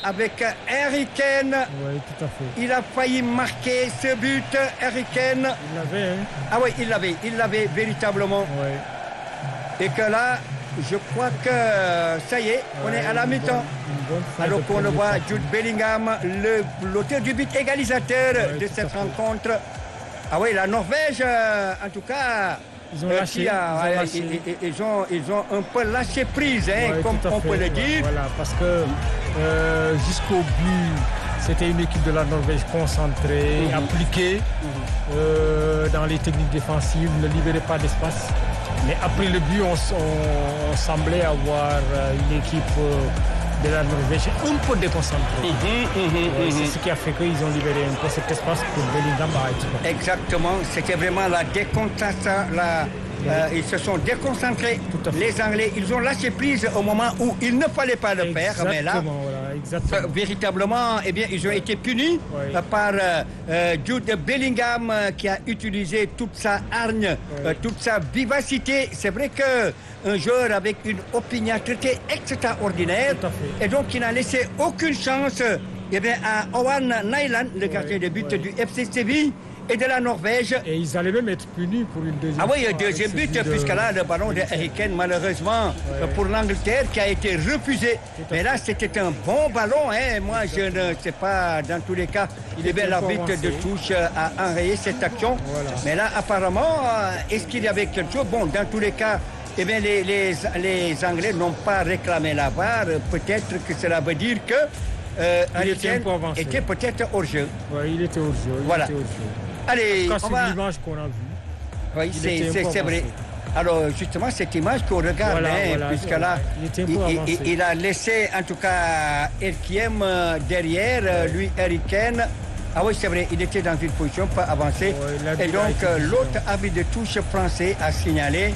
avec Harry Kane. Oui, tout à fait. Il a failli marquer ce but, Harry Kane. Il l'avait, hein? Ah oui, il l'avait véritablement. Oui. Et que là, je crois que ça y est, on est à la mi-temps. Alors qu'on le voit, Jude Bellingham, l'auteur du but égalisateur de cette rencontre. Ah oui, la Norvège, en tout cas, ils ont lâché. Ils ont un peu lâché prise, hein, comme on peut le dire. Voilà, parce que jusqu'au but, c'était une équipe de la Norvège concentrée, appliquée dans les techniques défensives, ne libérait pas d'espace. Mais après le but, on semblait avoir une équipe de la Norvège un peu déconcentrée. C'est ce qui a fait qu'ils ont libéré un peu cet espace pour Bellingham. Exactement, c'était vraiment la déconcentration. Ils se sont déconcentrés, les Anglais. Ils ont lâché prise au moment où il ne fallait pas le faire. Mais là, véritablement, eh bien, ils ont été punis par Jude Bellingham qui a utilisé toute sa hargne, toute sa vivacité. C'est vrai qu'un joueur avec une opiniâtreté extraordinaire et donc qui n'a laissé aucune chance eh bien, à Owen Nyland, le gardien de but du FC Séville et de la Norvège. Et ils allaient même être punis pour une deuxième fois. Ah oui, deuxième but, puisque là, le ballon de Harry Kane, malheureusement, pour l'Angleterre, qui a été refusé. Mais là, c'était un bon ballon. Hein. Moi, je ne sais pas, dans tous les cas, l'arbitre de touche a enrayé cette action. Voilà. Mais là, apparemment, est-ce qu'il y avait quelque chose? Bon, dans tous les cas, eh bien, les Anglais n'ont pas réclamé la VAR. Peut-être que cela veut dire que Harry Kane était peut-être hors-jeu. Oui, il était hors-jeu. Voilà. Allez, on va... l'image qu'on a vue. Oui, c'est vrai. Alors, justement, cette image qu'on regarde, puisque là, il a laissé, en tout cas, Erkiem derrière, lui, Harry Kane. Ah oui, c'est vrai, il était dans une position pas avancée. Et donc, l'autre arbitre de touche français a signalé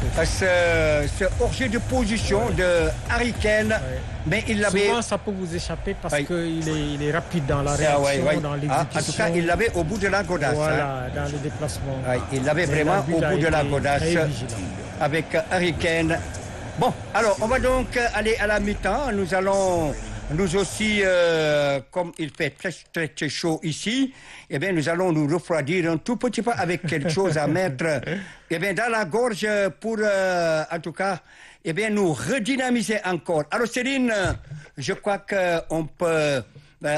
ce hors-jeu de position de Harry Kane. Mais il l'avait... Souvent, ça peut vous échapper parce qu'il est rapide dans la réaction, dans l'exécution. En tout cas, il l'avait au bout de la godasse. Voilà, dans le déplacement. Il l'avait vraiment au bout de la godasse avec Harry Kane. Bon, alors, on va donc aller à la mi-temps. Nous allons... Nous aussi, comme il fait très, très chaud ici, eh bien, nous allons nous refroidir un tout petit peu avec quelque chose à mettre eh bien, dans la gorge pour, en tout cas, eh bien, nous redynamiser encore. Alors, Céline, je crois qu'on peut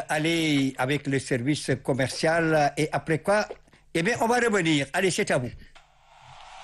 aller avec le service commercial et après quoi, eh bien, on va revenir. Allez, c'est à vous.